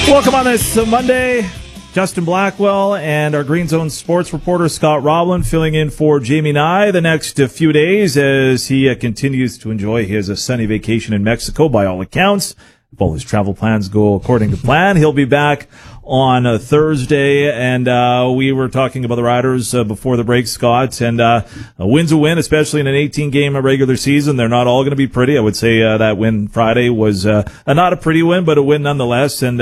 Welcome on this Monday. Justin Blackwell and our Green Zone sports reporter Scott Roblin filling in for Jamie Nye the next few days as he continues to enjoy his sunny vacation in Mexico by all accounts. If all his travel plans go according to plan, he'll be back on Thursday. And we were talking about the Riders before the break, Scott. And a win's a win, especially in an 18-game regular season. They're not all going to be pretty. I would say that win Friday was not a pretty win, but a win nonetheless. And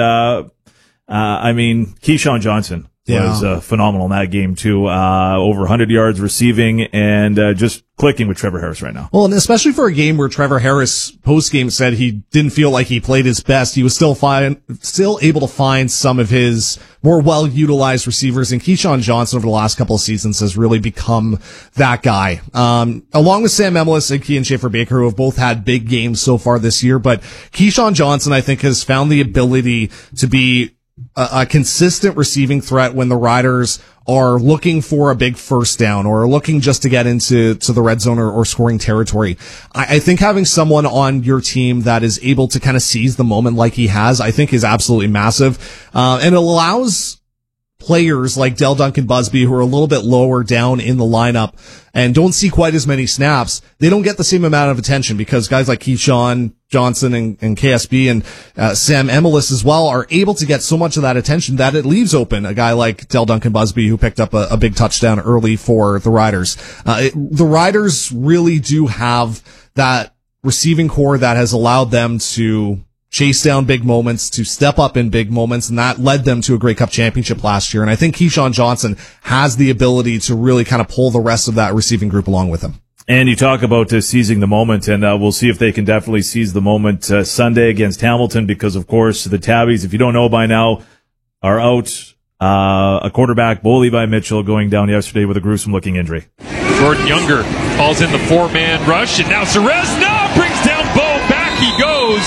Keyshawn Johnson was phenomenal in that game, too. Over 100 yards receiving and just clicking with Trevor Harris right now. Well, and especially for a game where Trevor Harris post-game said he didn't feel like he played his best, he was still able to find some of his more well-utilized receivers. And Keyshawn Johnson over the last couple of seasons has really become that guy. Along with Sam Emilus and Kian Schaffer-Baker, who have both had big games so far this year. But Keyshawn Johnson, I think, has found the ability to be a consistent receiving threat when the Riders are looking for a big first down or looking just to get into the red zone or scoring territory. I think having someone on your team that is able to kind of seize the moment like he has, I think is absolutely massive. And it allows players like Del Duncan Busby, who are a little bit lower down in the lineup and don't see quite as many snaps, they don't get the same amount of attention because guys like Keyshawn Johnson and KSB and Sam Emilus as well are able to get so much of that attention that it leaves open a guy like Del Duncan Busby, who picked up a big touchdown early for the Riders. The Riders really do have that receiving core that has allowed them to chase down big moments, to step up in big moments, and that led them to a Grey Cup championship last year. And I think Keyshawn Johnson has the ability to really kind of pull the rest of that receiving group along with him. And you talk about seizing the moment, and we'll see if they can definitely seize the moment Sunday against Hamilton because, of course, the Tabbies, if you don't know by now, are out. A quarterback, Bo Levi Mitchell, going down yesterday with a gruesome-looking injury. Jordan Younger calls in the four-man rush, and now Cerez brings down Bo. Back he goes.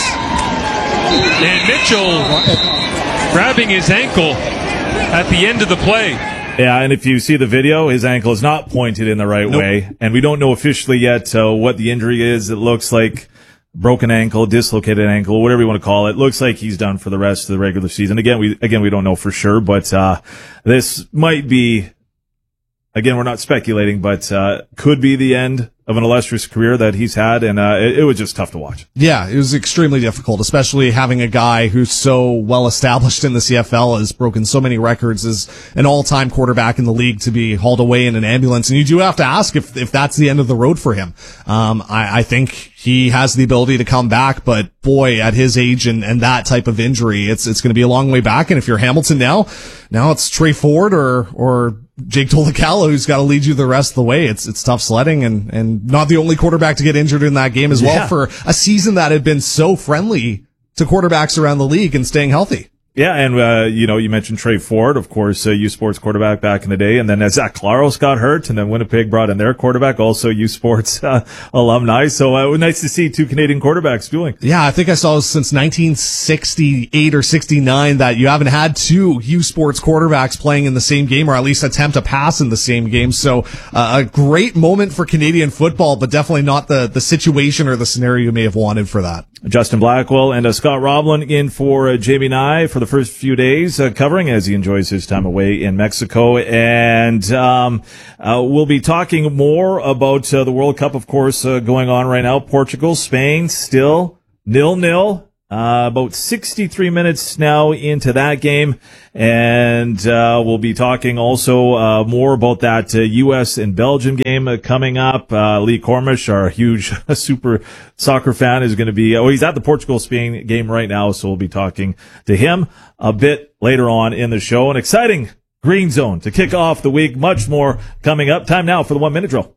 And Mitchell grabbing his ankle at the end of the play. Yeah, and if you see the video, his ankle is not pointed in the right way. And we don't know officially yet what the injury is. It looks like broken ankle, dislocated ankle, whatever you want to call it. Looks like he's done for the rest of the regular season. Again, we don't know for sure, but this might be, again, we're not speculating, but could be the end of an illustrious career that he's had, and it was just tough to watch. Yeah, it was extremely difficult, especially having a guy who's so well established in the CFL, has broken so many records, is an all-time quarterback in the league, to be hauled away in an ambulance. And you do have to ask if that's the end of the road for him. I think he has the ability to come back, but boy, at his age and that type of injury, it's going to be a long way back. And if you're Hamilton now it's Trey Ford or Jake Tolacala who's got to lead you the rest of the way. It's tough sledding and not the only quarterback to get injured in that game as well for a season that had been so friendly to quarterbacks around the league and staying healthy. Yeah, and you mentioned Trey Ford, of course, U Sports quarterback back in the day, and then Zach Claros got hurt, and then Winnipeg brought in their quarterback, also U Sports alumni. So it was nice to see two Canadian quarterbacks dueling. Yeah, I think I saw since 1968 or 69 that you haven't had two U Sports quarterbacks playing in the same game, or at least attempt to pass in the same game. So a great moment for Canadian football, but definitely not the situation or the scenario you may have wanted for that. Justin Blackwell and Scott Roblin in for Jamie Nye for the first few days, covering as he enjoys his time away in Mexico. And we'll be talking more about the World Cup, of course, going on right now. Portugal, Spain, still 0-0. About 63 minutes now into that game. And we'll be talking also more about that U.S. and Belgium game coming up. Lee Cormish, our huge super soccer fan, is going to be he's at the Portugal-Spain game right now, so we'll be talking to him a bit later on in the show. An exciting Green Zone to kick off the week. Much more coming up. Time now for the 1 minute drill.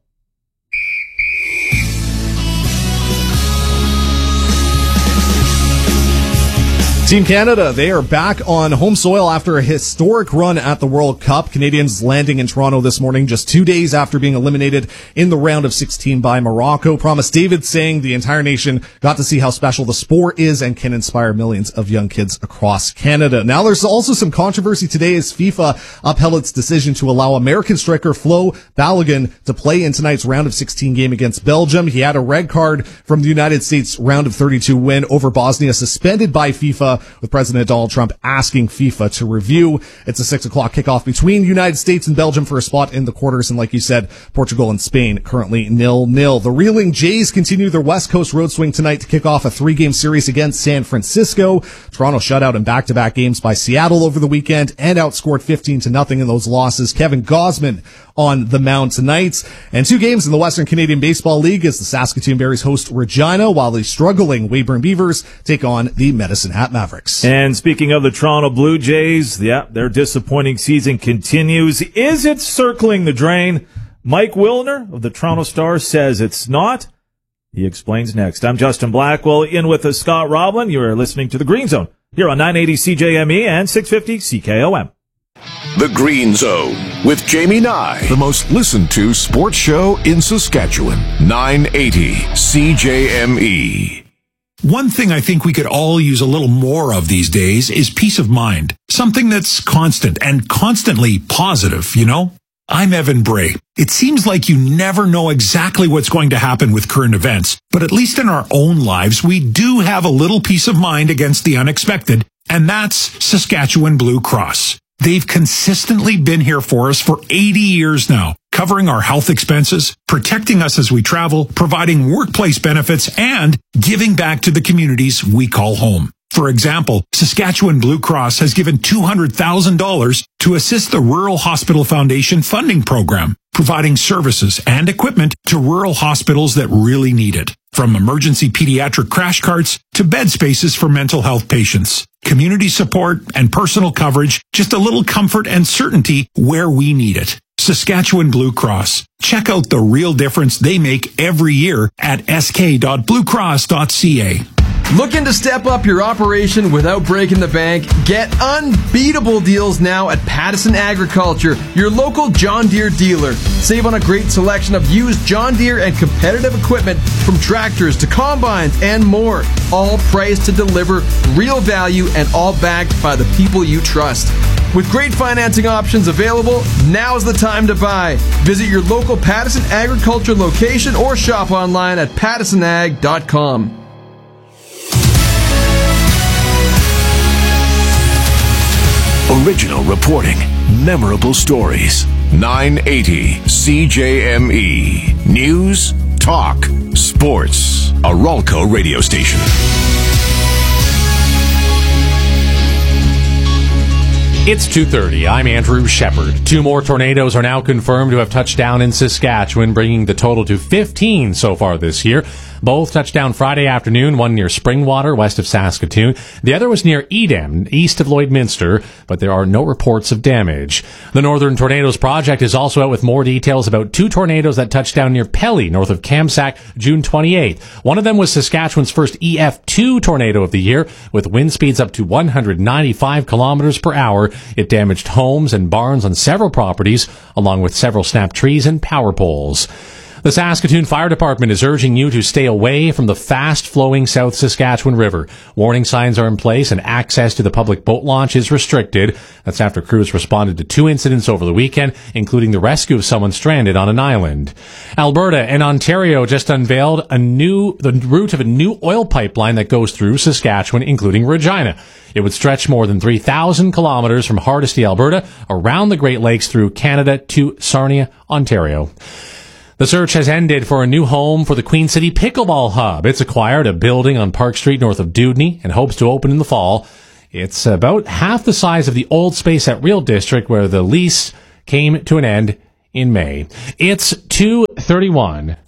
Team Canada, they are back on home soil after a historic run at the World Cup. Canadians landing in Toronto this morning just 2 days after being eliminated in the round of 16 by Morocco. Promise David saying the entire nation got to see how special the sport is and can inspire millions of young kids across Canada. Now there's also some controversy today as FIFA upheld its decision to allow American striker Flo Balogun to play in tonight's round of 16 game against Belgium. He had a red card from the United States round of 32 win over Bosnia, suspended by FIFA FIFA, with President Donald Trump asking FIFA to review. It's a 6:00 kickoff between the United States and Belgium for a spot in the quarters. And like you said, Portugal and Spain currently 0-0. The Reeling Jays continue their West Coast road swing tonight to kick off a 3-game series against San Francisco. Toronto shut out in back-to-back games by Seattle over the weekend and outscored 15-0 in those losses. Kevin Gausman on the mound tonight. And 2 games in the Western Canadian Baseball League as the Saskatoon Berries host Regina, while the struggling Weyburn Beavers take on the Medicine Hat Mavericks. And speaking of the Toronto Blue Jays, their disappointing season continues. Is it circling the drain? Mike Wilner of the Toronto Star says it's not. He explains next. I'm Justin Blackwell, in with Scott Roblin. You are listening to The Green Zone here on 980 CJME and 650 CKOM. The Green Zone with Jamie Nye, the most listened to sports show in Saskatchewan. 980 CJME. One thing I think we could all use a little more of these days is peace of mind. Something that's constant and constantly positive, you know? I'm Evan Bray. It seems like you never know exactly what's going to happen with current events, but at least in our own lives, we do have a little peace of mind against the unexpected, and that's Saskatchewan Blue Cross. They've consistently been here for us for 80 years now, covering our health expenses, protecting us as we travel, providing workplace benefits, and giving back to the communities we call home. For example, Saskatchewan Blue Cross has given $200,000 to assist the Rural Hospital Foundation funding program, providing services and equipment to rural hospitals that really need it. From emergency pediatric crash carts to bed spaces for mental health patients, community support and personal coverage, just a little comfort and certainty where we need it. Saskatchewan Blue Cross. Check out the real difference they make every year at sk.bluecross.ca. Looking to step up your operation without breaking the bank? Get unbeatable deals now at Pattison Agriculture, your local John Deere dealer. Save on a great selection of used John Deere and competitive equipment, from tractors to combines and more. All priced to deliver real value and all backed by the people you trust. With great financing options available, now's the time to buy. Visit your local Pattison Agriculture location or shop online at pattisonag.com. Original reporting, memorable stories. 980 CJME. News, talk, sports. A Ralco radio station. It's 2:30. I'm Andrew Shepard. 2 more tornadoes are now confirmed to have touched down in Saskatchewan, bringing the total to 15 so far this year. Both touched down Friday afternoon, one near Springwater, west of Saskatoon. The other was near Edam, east of Lloydminster, but there are no reports of damage. The Northern Tornadoes Project is also out with more details about 2 tornadoes that touched down near Pelly, north of Kamsack, June 28th. One of them was Saskatchewan's first EF2 tornado of the year, with wind speeds up to 195 kilometers per hour. It damaged homes and barns on several properties, along with several snapped trees and power poles. The Saskatoon Fire Department is urging you to stay away from the fast-flowing South Saskatchewan River. Warning signs are in place and access to the public boat launch is restricted. That's after crews responded to 2 incidents over the weekend, including the rescue of someone stranded on an island. Alberta and Ontario just unveiled the route of a new oil pipeline that goes through Saskatchewan, including Regina. It would stretch more than 3,000 kilometers from Hardisty, Alberta, around the Great Lakes through Canada to Sarnia, Ontario. The search has ended for a new home for the Queen City Pickleball Hub. It's acquired a building on Park Street north of Dewdney and hopes to open in the fall. It's about half the size of the old space at Real District, where the lease came to an end in May. It's 2:31.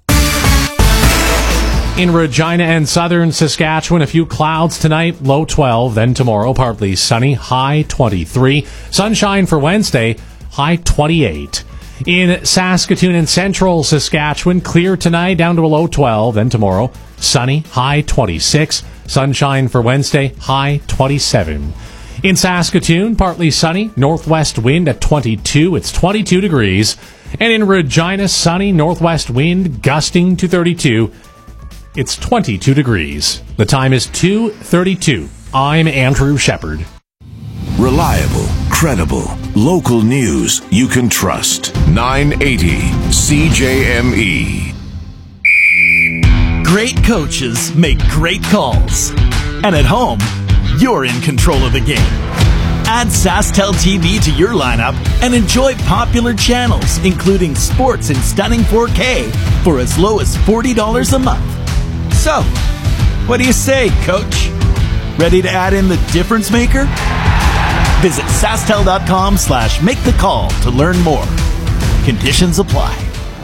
In Regina and southern Saskatchewan, a few clouds tonight, low 12. Then tomorrow, partly sunny, high 23. Sunshine for Wednesday, high 28. In Saskatoon and central Saskatchewan, clear tonight, down to a low 12. Then tomorrow, sunny, high 26. Sunshine for Wednesday, high 27. In Saskatoon, partly sunny, northwest wind at 22. It's 22 degrees. And in Regina, sunny, northwest wind gusting to 32. It's 22 degrees. The time is 2:32. I'm Andrew Shepard. Reliable, credible, local news you can trust. 980 CJME. Great coaches make great calls. And at home, you're in control of the game. Add SaskTel TV to your lineup and enjoy popular channels, including sports in stunning 4K for as low as $40 a month. So, what do you say, Coach? Ready to add in the difference maker? Visit SaskTel.com/make-the-call to learn more. Conditions apply.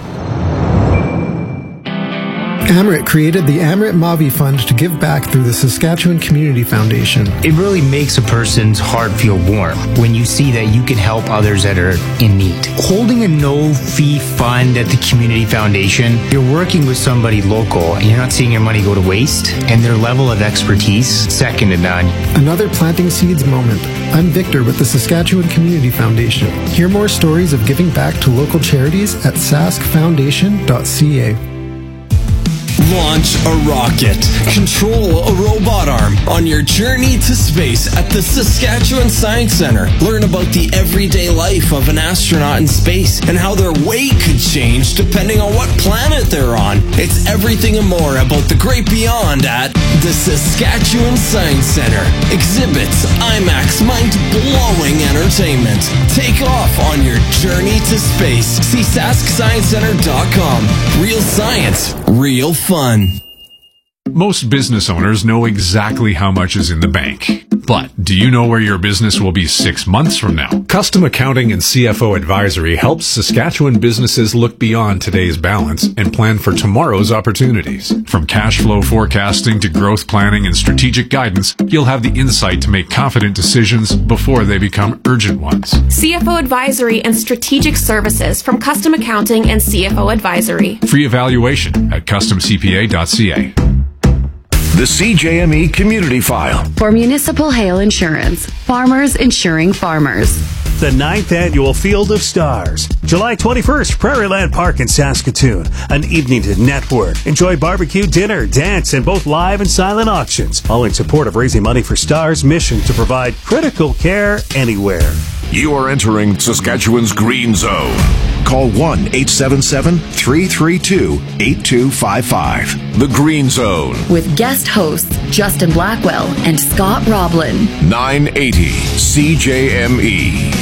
Amrit created the Amrit Mavi Fund to give back through the Saskatchewan Community Foundation. It really makes a person's heart feel warm when you see that you can help others that are in need. Holding a no-fee fund at the Community Foundation, you're working with somebody local and you're not seeing your money go to waste, and their level of expertise, second to none. Another planting seeds moment. I'm Victor with the Saskatchewan Community Foundation. Hear more stories of giving back to local charities at saskfoundation.ca. Launch a rocket. Control a robot arm on your journey to space at the Saskatchewan Science Centre. Learn about the everyday life of an astronaut in space and how their weight could change depending on what planet they're on. It's everything and more about the great beyond at the Saskatchewan Science Centre. Exhibits, IMAX, mind-blowing entertainment. Take off on your journey to space. See SaskScienceCenter.com. Real science, real fun. Most business owners know exactly how much is in the bank. But do you know where your business will be 6 months from now? Custom Accounting and CFO Advisory helps Saskatchewan businesses look beyond today's balance and plan for tomorrow's opportunities. From cash flow forecasting to growth planning and strategic guidance, you'll have the insight to make confident decisions before they become urgent ones. CFO Advisory and Strategic Services from Custom Accounting and CFO Advisory. Free evaluation at customcpa.ca. The CJME Community File. For Municipal Hail Insurance, farmers insuring farmers. The 9th Annual Field of Stars. July 21st, Prairieland Park in Saskatoon. An evening to network. Enjoy barbecue, dinner, dance, and both live and silent auctions. All in support of raising money for Stars' mission to provide critical care anywhere. You are entering Saskatchewan's Green Zone. Call 1-877-332-8255. The Green Zone. With guest hosts Justin Blackwell and Scott Roblin. 980 CJME.